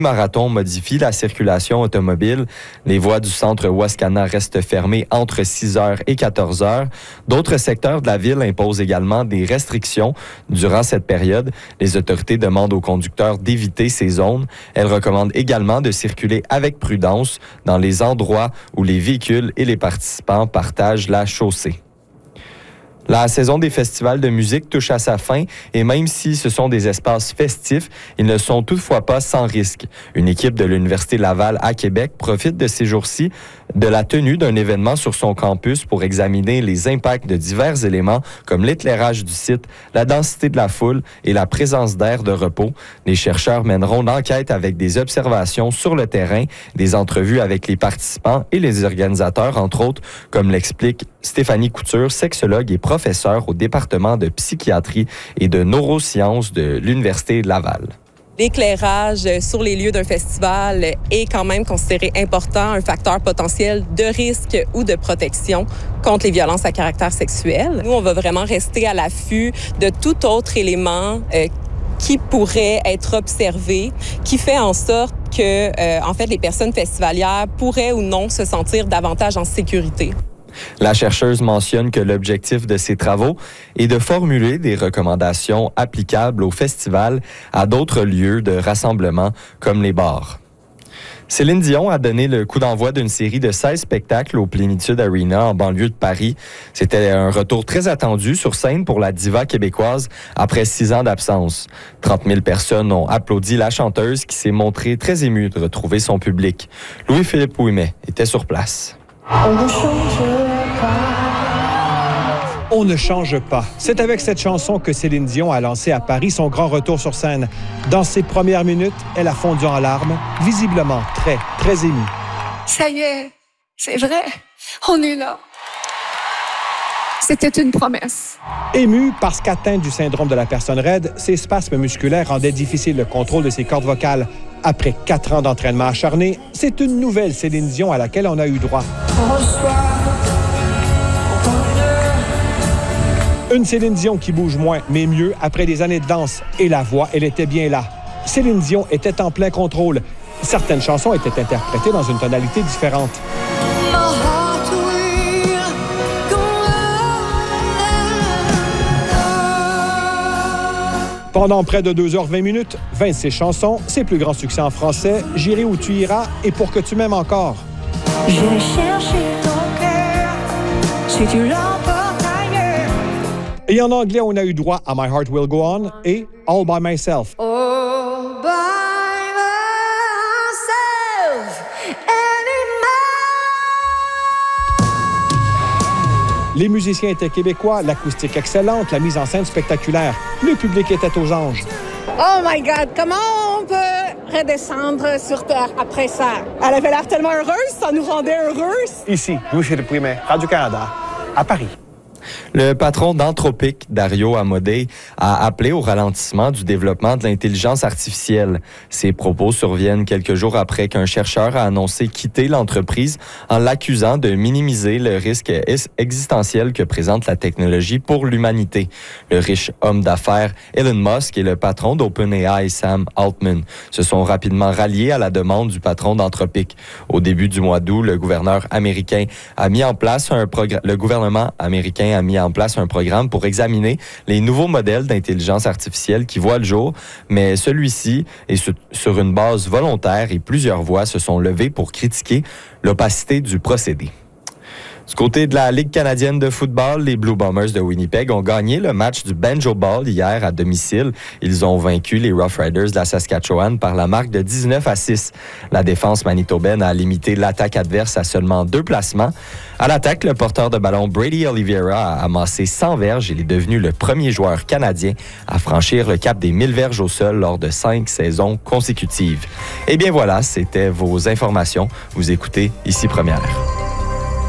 Marathon modifie la circulation automobile. Les voies du centre Wascana restent fermées entre 6h et 14h. D'autres secteurs de la ville imposent également des restrictions durant cette période. Les autorités demandent aux conducteurs d'éviter ces zones. Elles recommandent également de circuler avec prudence dans les endroits où les véhicules et les participants partagent la chaussée. La saison des festivals de musique touche à sa fin et même si ce sont des espaces festifs, ils ne sont toutefois pas sans risque. Une équipe de l'Université Laval à Québec profite de ces jours-ci de la tenue d'un événement sur son campus pour examiner les impacts de divers éléments comme l'éclairage du site, la densité de la foule et la présence d'air de repos. Les chercheurs mèneront l'enquête avec des observations sur le terrain, des entrevues avec les participants et les organisateurs, entre autres, comme l'explique Stéphanie Couture, sexologue et professeure au département de psychiatrie et de neurosciences de l'Université Laval. L'éclairage sur les lieux d'un festival est quand même considéré important, un facteur potentiel de risque ou de protection contre les violences à caractère sexuel. Nous, on va vraiment rester à l'affût de tout autre élément qui pourrait être observé, qui fait en sorte que, en fait, les personnes festivalières pourraient ou non se sentir davantage en sécurité. La chercheuse mentionne que l'objectif de ces travaux est de formuler des recommandations applicables au festival à d'autres lieux de rassemblement comme les bars. Céline Dion a donné le coup d'envoi d'une série de 16 spectacles au Plénitude Arena en banlieue de Paris. C'était un retour très attendu sur scène pour la diva québécoise après 6 ans d'absence. 30 000 personnes ont applaudi la chanteuse qui s'est montrée très émue de retrouver son public. Louis-Philippe Ouimet était sur place. On ne change pas. C'est avec cette chanson que Céline Dion a lancé à Paris son grand retour sur scène. Dans ses premières minutes, elle a fondu en larmes, visiblement très émue. Ça y est, c'est vrai, on est là. C'était une promesse. Émue parce qu'atteinte du syndrome de la personne raide, ses spasmes musculaires rendaient difficile le contrôle de ses cordes vocales. Après 4 ans d'entraînement acharné, c'est une nouvelle Céline Dion à laquelle on a eu droit. Une Céline Dion qui bouge moins, mais mieux après des années de danse. Et la voix, elle était bien là. Céline Dion était en plein contrôle. Certaines chansons étaient interprétées dans une tonalité différente. Pendant près de 2h20, 20 de ses chansons, ses plus grands succès en français, J'irai où tu iras et Pour que tu m'aimes encore. J'ai cherché ton cœur, si tu l'emportes ailleurs. Et en anglais, on a eu droit à My Heart Will Go On et All By Myself. All by myself anymore. Les musiciens étaient québécois, l'acoustique excellente, la mise en scène spectaculaire. Le public était aux anges. Oh my God, comment on peut redescendre sur Terre après ça? Elle avait l'air tellement heureuse, ça nous rendait heureux. Ici, Louis-Philippe Ouimet, Radio-Canada, à Paris. Le patron d'Anthropic, Dario Amodei, a appelé au ralentissement du développement de l'intelligence artificielle. Ces propos surviennent quelques jours après qu'un chercheur a annoncé quitter l'entreprise en l'accusant de minimiser le risque existentiel que présente la technologie pour l'humanité. Le riche homme d'affaires Elon Musk et le patron d'OpenAI, Sam Altman, se sont rapidement ralliés à la demande du patron d'Anthropic. Au début du mois d'août, le gouvernement américain a mis en place un programme pour examiner les nouveaux modèles d'intelligence artificielle qui voient le jour, mais celui-ci est sur une base volontaire et plusieurs voix se sont levées pour critiquer l'opacité du procédé. Du côté de la Ligue canadienne de football, les Blue Bombers de Winnipeg ont gagné le match du Banjo Ball hier à domicile. Ils ont vaincu les Rough Riders de la Saskatchewan par la marque de 19-6. La défense manitobaine a limité l'attaque adverse à seulement 2 placements. À l'attaque, le porteur de ballon Brady Oliveira a amassé 100 verges et il est devenu le premier joueur canadien à franchir le cap des 1000 verges au sol lors de 5 saisons consécutives. Et bien voilà, c'était vos informations. Vous écoutez Ici Première.